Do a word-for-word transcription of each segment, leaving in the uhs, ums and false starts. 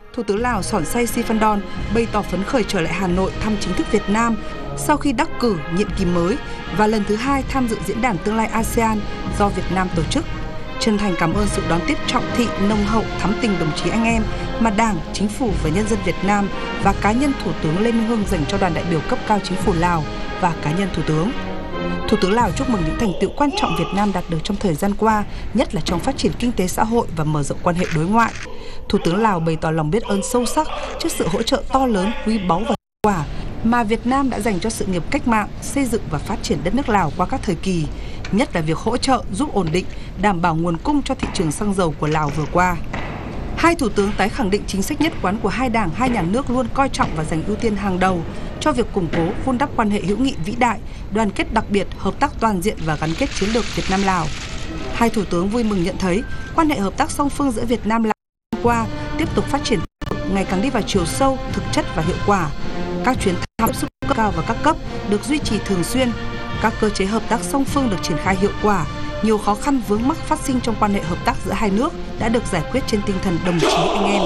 Thủ tướng Lào Sỏn Say Sifandon bày tỏ phấn khởi trở lại Hà Nội thăm chính thức Việt Nam sau khi đắc cử nhiệm kỳ mới và lần thứ hai tham dự diễn đàn tương lai a sê an do Việt Nam tổ chức. Chân thành cảm ơn sự đón tiếp trọng thị, nồng hậu, thắm tình đồng chí anh em mà Đảng, Chính phủ và nhân dân Việt Nam và cá nhân Thủ tướng Lê Minh Hưng dành cho đoàn đại biểu cấp cao Chính phủ Lào và cá nhân Thủ tướng. Thủ tướng Lào chúc mừng những thành tựu quan trọng Việt Nam đạt được trong thời gian qua, nhất là trong phát triển kinh tế xã hội và mở rộng quan hệ đối ngoại. Thủ tướng Lào bày tỏ lòng biết ơn sâu sắc trước sự hỗ trợ to lớn, quý báu và hiệu quả mà Việt Nam đã dành cho sự nghiệp cách mạng, xây dựng và phát triển đất nước Lào qua các thời kỳ, nhất là việc hỗ trợ giúp ổn định, đảm bảo nguồn cung cho thị trường xăng dầu của Lào vừa qua. Hai thủ tướng tái khẳng định chính sách nhất quán của hai đảng, hai nhà nước luôn coi trọng và dành ưu tiên hàng đầu cho việc củng cố, vun đắp quan hệ hữu nghị vĩ đại, đoàn kết đặc biệt, hợp tác toàn diện và gắn kết chiến lược Việt Nam-Lào. Hai thủ tướng vui mừng nhận thấy quan hệ hợp tác song phương giữa Việt Nam-Lào qua tiếp tục phát triển ngày càng đi vào chiều sâu, thực chất và hiệu quả. Các chuyến thăm tiếp xúc cấp cao và các cấp được duy trì thường xuyên, các cơ chế hợp tác song phương được triển khai hiệu quả, nhiều khó khăn vướng mắc phát sinh trong quan hệ hợp tác giữa hai nước đã được giải quyết trên tinh thần đồng chí anh em.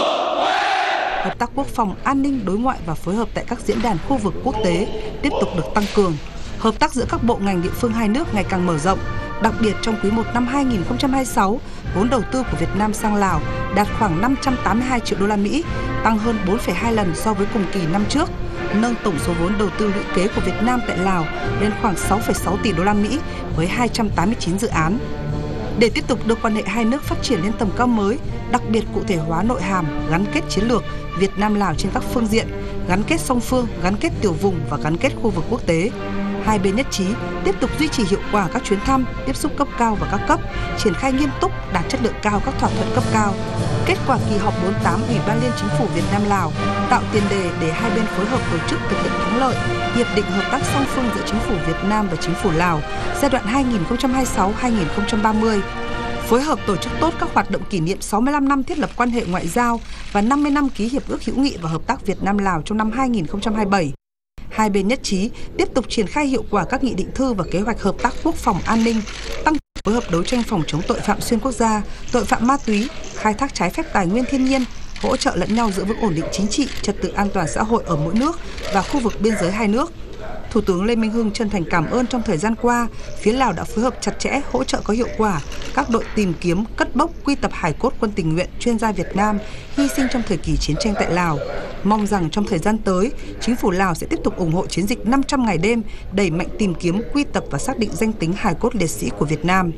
Hợp tác quốc phòng, an ninh, đối ngoại và phối hợp tại các diễn đàn khu vực quốc tế tiếp tục được tăng cường. Hợp tác giữa các bộ ngành địa phương hai nước ngày càng mở rộng. Đặc biệt trong quý một năm hai nghìn không trăm hai mươi sáu, vốn đầu tư của Việt Nam sang Lào đạt khoảng năm trăm tám mươi hai triệu đô la Mỹ, tăng hơn bốn phẩy hai lần so với cùng kỳ năm trước, nâng tổng số vốn đầu tư lũy kế của Việt Nam tại Lào lên khoảng sáu phẩy sáu tỷ đô la Mỹ với hai trăm tám mươi chín dự án. Để tiếp tục đưa quan hệ hai nước phát triển lên tầm cao mới, đặc biệt cụ thể hóa nội hàm, gắn kết chiến lược Việt Nam-Lào trên các phương diện, gắn kết song phương, gắn kết tiểu vùng và gắn kết khu vực quốc tế. Hai bên nhất trí tiếp tục duy trì hiệu quả các chuyến thăm, tiếp xúc cấp cao và các cấp, triển khai nghiêm túc, đạt chất lượng cao các thỏa thuận cấp cao. Kết quả kỳ họp bốn mươi tám Ủy ban Liên Chính phủ Việt Nam-Lào tạo tiền đề để hai bên phối hợp tổ chức thực hiện thắng lợi Hiệp định Hợp tác song phương giữa Chính phủ Việt Nam và Chính phủ Lào giai đoạn hai nghìn không trăm hai mươi sáu đến hai nghìn không trăm ba mươi. Phối hợp tổ chức tốt các hoạt động kỷ niệm sáu mươi lăm năm thiết lập quan hệ ngoại giao và năm mươi năm ký Hiệp ước hữu nghị và hợp tác Việt Nam-Lào trong năm hai nghìn không trăm hai mươi bảy. Hai bên nhất trí tiếp tục triển khai hiệu quả các nghị định thư và kế hoạch hợp tác quốc phòng an ninh, tăng phối hợp đấu tranh phòng chống tội phạm xuyên quốc gia, tội phạm ma túy, khai thác trái phép tài nguyên thiên nhiên, hỗ trợ lẫn nhau giữ vững ổn định chính trị, trật tự an toàn xã hội ở mỗi nước và khu vực biên giới hai nước. Thủ tướng Lê Minh Hưng chân thành cảm ơn trong thời gian qua, phía Lào đã phối hợp chặt chẽ, hỗ trợ có hiệu quả các đội tìm kiếm, cất bốc, quy tập hài cốt quân tình nguyện, chuyên gia Việt Nam hy sinh trong thời kỳ chiến tranh tại Lào. Mong rằng trong thời gian tới, Chính phủ Lào sẽ tiếp tục ủng hộ chiến dịch năm trăm ngày đêm, đẩy mạnh tìm kiếm, quy tập và xác định danh tính hài cốt liệt sĩ của Việt Nam.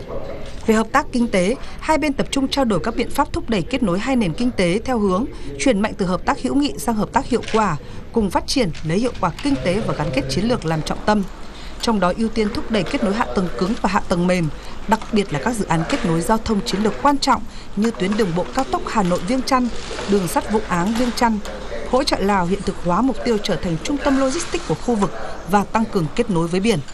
Về hợp tác kinh tế, hai bên tập trung trao đổi các biện pháp thúc đẩy kết nối hai nền kinh tế theo hướng chuyển mạnh từ hợp tác hữu nghị sang hợp tác hiệu quả, cùng phát triển lấy hiệu quả kinh tế và gắn kết chiến lược làm trọng tâm. Trong đó ưu tiên thúc đẩy kết nối hạ tầng cứng và hạ tầng mềm, đặc biệt là các dự án kết nối giao thông chiến lược quan trọng như tuyến đường bộ cao tốc Hà Nội - Viêng Chăn, đường sắt Vũng Áng - Viêng Chăn, hỗ trợ Lào hiện thực hóa mục tiêu trở thành trung tâm logistics của khu vực và tăng cường kết nối với biển.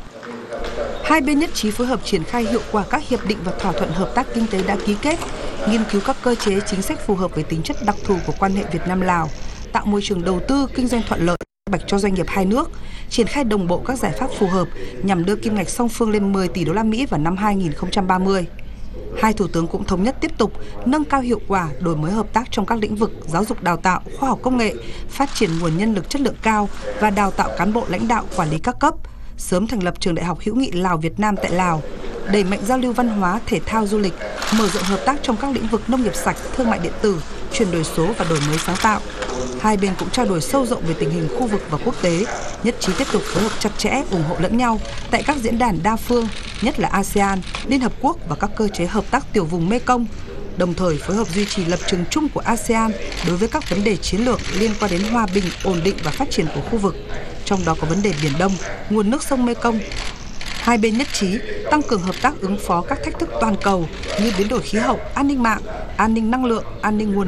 Hai bên nhất trí phối hợp triển khai hiệu quả các hiệp định và thỏa thuận hợp tác kinh tế đã ký kết, nghiên cứu các cơ chế chính sách phù hợp với tính chất đặc thù của quan hệ Việt Nam-Lào, tạo môi trường đầu tư kinh doanh thuận lợi bạch cho doanh nghiệp hai nước, triển khai đồng bộ các giải pháp phù hợp nhằm đưa kim ngạch song phương lên mười tỷ đô la Mỹ vào năm hai nghìn không trăm ba mươi. Hai thủ tướng cũng thống nhất tiếp tục nâng cao hiệu quả đổi mới hợp tác trong các lĩnh vực giáo dục đào tạo, khoa học công nghệ, phát triển nguồn nhân lực chất lượng cao và đào tạo cán bộ lãnh đạo quản lý các cấp, sớm thành lập trường đại học hữu nghị Lào Việt Nam tại Lào, đẩy mạnh giao lưu văn hóa, thể thao, du lịch, mở rộng hợp tác trong các lĩnh vực nông nghiệp sạch, thương mại điện tử, chuyển đổi số và đổi mới sáng tạo. Hai bên cũng trao đổi sâu rộng về tình hình khu vực và quốc tế, nhất trí tiếp tục phối hợp chặt chẽ, ủng hộ lẫn nhau tại các diễn đàn đa phương, nhất là a sê an, Liên Hợp Quốc và các cơ chế hợp tác tiểu vùng Mekong, đồng thời phối hợp duy trì lập trường chung của a sê an đối với các vấn đề chiến lược liên quan đến hòa bình, ổn định và phát triển của khu vực, trong đó có vấn đề Biển Đông, nguồn nước sông Mekong. Hai bên nhất trí tăng cường hợp tác ứng phó các thách thức toàn cầu như biến đổi khí hậu, an ninh mạng, an ninh năng lượng, an ninh nguồn